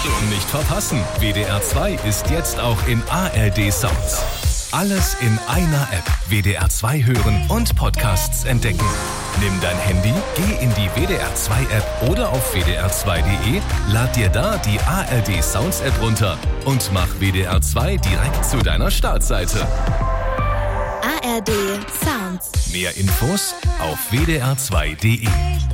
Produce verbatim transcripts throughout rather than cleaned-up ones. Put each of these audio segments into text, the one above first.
Nicht verpassen, W D R zwei ist jetzt auch in A R D Sounds. Alles in einer App. W D R zwei hören und Podcasts entdecken. Nimm dein Handy, geh in die W D R zwei App oder auf w d r zwei punkt d e, lad dir da die A R D Sounds App runter und mach W D R zwei direkt zu deiner Startseite. A R D Sounds. Mehr Infos auf w d r zwei punkt d e.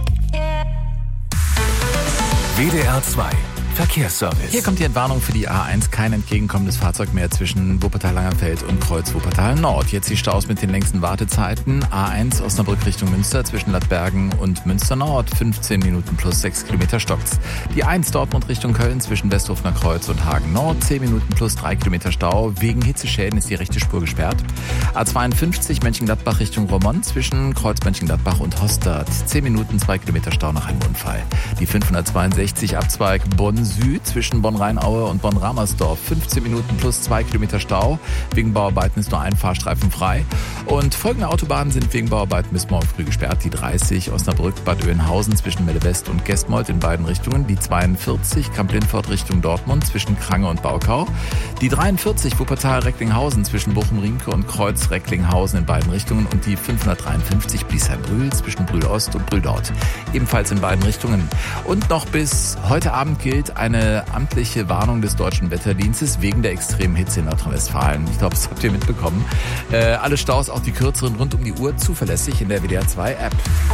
W D R zwei Verkehrsservice. Hier kommt die Entwarnung für die A eins. Kein entgegenkommendes Fahrzeug mehr zwischen Wuppertal-Langerfeld und Kreuz Wuppertal-Nord. Jetzt die Staus mit den längsten Wartezeiten. A eins Osnabrück Richtung Münster zwischen Ladbergen und Münster-Nord. fünfzehn Minuten plus sechs Kilometer stockt's. Die eins Dortmund Richtung Köln zwischen Westhofener Kreuz und Hagen-Nord. zehn Minuten plus drei Kilometer Stau. Wegen Hitzeschäden ist die rechte Spur gesperrt. A zweiundfünfzig Mönchengladbach Richtung Roermond zwischen Kreuz Mönchengladbach und Hostert. zehn Minuten, zwei Kilometer Stau nach einem Unfall. Die fünfhundertzweiundsechzig Abzweig Bonn Süd zwischen Bonn-Rheinaue und Bonn-Ramersdorf. fünfzehn Minuten plus zwei Kilometer Stau. Wegen Bauarbeiten ist nur ein Fahrstreifen frei. Und folgende Autobahnen sind wegen Bauarbeiten bis morgen früh gesperrt. Die dreißig Osnabrück-Bad Oeynhausen zwischen Melle-West und Gestmold in beiden Richtungen. Die zweiundvierzig Kamp-Lindfort Richtung Dortmund zwischen Krange und Baukau. Die dreiundvierzig Wuppertal-Recklinghausen zwischen Bochum-Riemke und Kreuz-Recklinghausen in beiden Richtungen. Und die fünfhundertdreiundfünfzig Biesheim-Brühl zwischen Brühl-Ost und Brühl-Nord. Ebenfalls in beiden Richtungen. Und noch bis heute Abend gilt eine amtliche Warnung des Deutschen Wetterdienstes wegen der extremen Hitze in Nordrhein-Westfalen. Ich glaube, das habt ihr mitbekommen. Äh, alle Staus, auch die kürzeren, rund um die Uhr, zuverlässig in der W D R zwei App.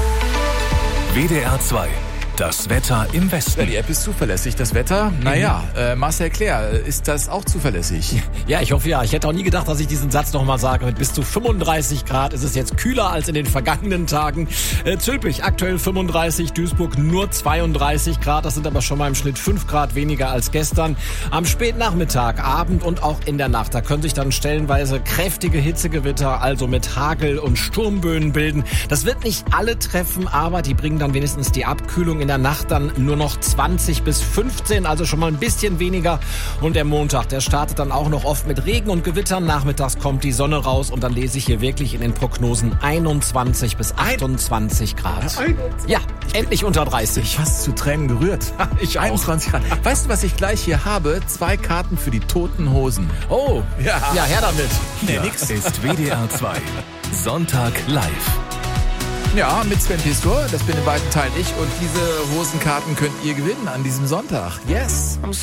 W D R zwei. Das Wetter im Westen. Ja, die App ist zuverlässig. Das Wetter, naja, äh, Marcel Claire, ist das auch zuverlässig? Ja, ich hoffe ja. Ich hätte auch nie gedacht, dass ich diesen Satz nochmal sage. Mit bis zu fünfunddreißig Grad ist es jetzt kühler als in den vergangenen Tagen. Äh, Zülpich aktuell fünfunddreißig, Duisburg nur zweiunddreißig Grad. Das sind aber schon mal im Schnitt fünf Grad weniger als gestern. Am Spätnachmittag, Abend und auch in der Nacht, da können sich dann stellenweise kräftige Hitzegewitter, also mit Hagel und Sturmböen bilden. Das wird nicht alle treffen, aber die bringen dann wenigstens die Abkühlung. In der Nacht dann nur noch zwanzig bis fünfzehn, also schon mal ein bisschen weniger. Und der Montag, der startet dann auch noch oft mit Regen und Gewittern. Nachmittags kommt die Sonne raus und dann lese ich hier wirklich in den Prognosen einundzwanzig bis achtundzwanzig Grad. Ja, endlich unter dreißig. Fast zu Tränen gerührt. Ich auch. einundzwanzig Grad. Weißt du, was ich gleich hier habe? Zwei Karten für die Toten Hosen. Oh, ja, ja her damit. Hier ist W D R zwei. Sonntag live. Ja, mit Sven Pistor, das bin in beiden Teilen ich. Und diese Hosenkarten könnt ihr gewinnen an diesem Sonntag. Yes!